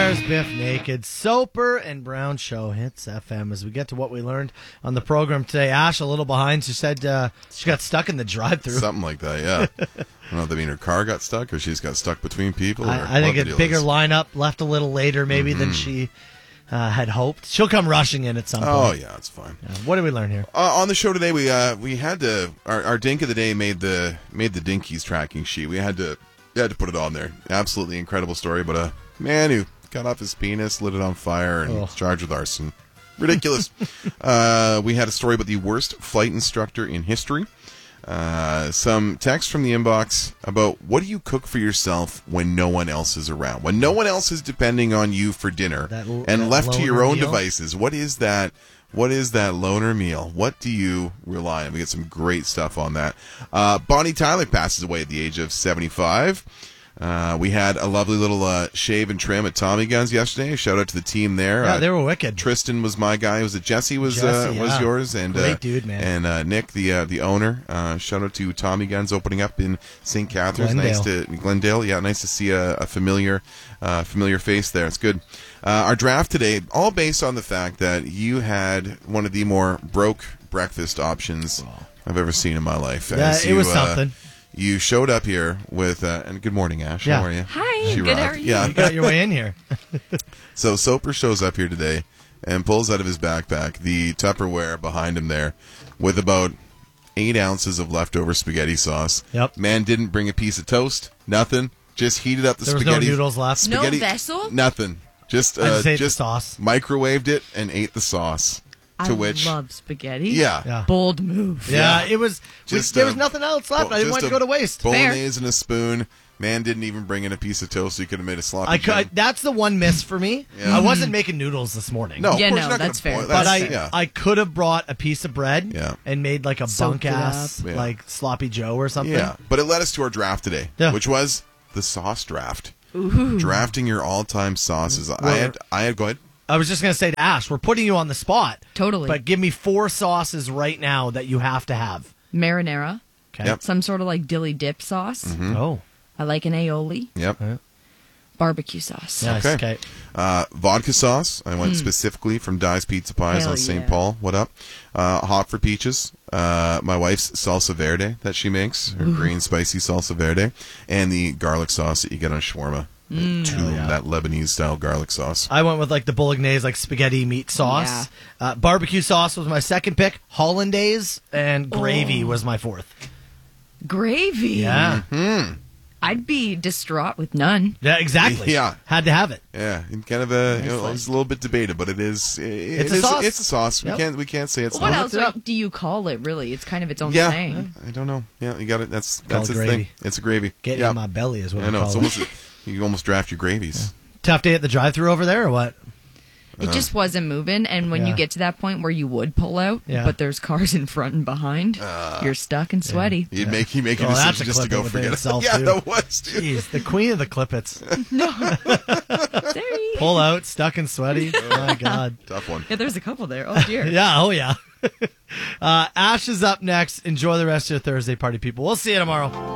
There's Biff Naked. Soper and Brown Show hits FM as we get to what we learned on the program today. Ash, a little behind. She said she got stuck in the drive-thru. Something like that, yeah. I don't know if that mean her car got stuck or she's got stuck between people. I think a bigger lineup left a little later maybe than she had hoped. She'll come rushing in at some point. Oh, yeah, it's fine. What did we learn here? On the show today, we had to our Dink of the Day made the Dinkies tracking sheet. We had to put it on there. Absolutely incredible story, but a man who cut off his penis, lit it on fire, and was charged with arson. Ridiculous. We had a story about the worst flight instructor in history. Some text from the inbox about what do you cook for yourself when no one else is around, when no one else is depending on you for dinner, and left to your own devices. What is that loner meal? What do you rely on? We get some great stuff on that. Bonnie Tyler passes away at the age of 75. We had a lovely little shave and trim at Tommy Guns yesterday. Shout out to the team there. Yeah, they were wicked. Tristan was my guy. Was it Jesse? Was yours? And great dude, man. And Nick, the owner. Shout out to Tommy Guns opening up in St. Catharines. Glendale. Yeah, nice to see a familiar face there. It's good. Our draft today, all based on the fact that you had one of the more broke breakfast options I've ever seen in my life. Yeah, it was something. You showed up here with, and good morning, Ash. Yeah. How are you? Hi, good, how are you? Yeah. You got your way in here. So Soper shows up here today and pulls out of his backpack the Tupperware behind him there with about 8 ounces of leftover spaghetti sauce. Yep. Man didn't bring a piece of toast, nothing. Just heated up the there spaghetti. Was no noodles left. Spaghetti, no vessel? Nothing. Just ate the sauce. Microwaved it and ate the sauce. I love spaghetti. Yeah. Bold move. Yeah, it was. There was nothing else left. I didn't want it to go to waste. Bolognese and a spoon. Man didn't even bring in a piece of toast, so you could have made a sloppy joe. That's the one miss for me. Yeah. I wasn't making noodles this morning. No, that's fair. But I could have brought a piece of bread and made like a bunk-ass like sloppy joe or something. Yeah, but it led us to our draft today, which was the sauce draft. Ooh. Drafting your all-time sauces. Go ahead. I was just going to say to Ash, we're putting you on the spot. Totally. But give me 4 sauces right now that you have to have. Marinara. Okay. Yep. Some sort of like dilly dip sauce. Mm-hmm. Oh. I like an aioli. Yep. Barbecue sauce. Nice. Okay. Vodka sauce. I went specifically from Di's Pizza Pies on St. Paul. What up? Hot for peaches. My wife's salsa verde that she makes. Her green spicy salsa verde. And the garlic sauce that you get on shawarma. That Lebanese-style garlic sauce. I went with like the bolognese, like spaghetti meat sauce. Yeah. Barbecue sauce was my second pick. Hollandaise and gravy was my fourth. Gravy? Yeah. Mm-hmm. I'd be distraught with none. Yeah, exactly. Yeah. Had to have it. Yeah, and kind of it's a little bit debated, but it's a sauce. It's a sauce. Yep. We can't say it's What not. else do you call it, really? It's kind of its own thing. I don't know. Yeah, you got it. That's called its gravy. thing. It's a gravy. Get in my belly is what I know. call It's it. almost you almost draft your gravies. Tough day at the drive-thru over there, or what? It just wasn't moving, and when you get to that point where you would pull out, but there's cars in front and behind, you're stuck and sweaty. He'd make a that's decision just to go forget it. Yeah, that was, dude. Jeez, the queen of the Clippets. No. Sorry. Pull out, stuck and sweaty. Oh, my God. Tough one. Yeah, there's a couple there. Oh, dear. yeah. Ash is up next. Enjoy the rest of your Thursday party, people. We'll see you tomorrow.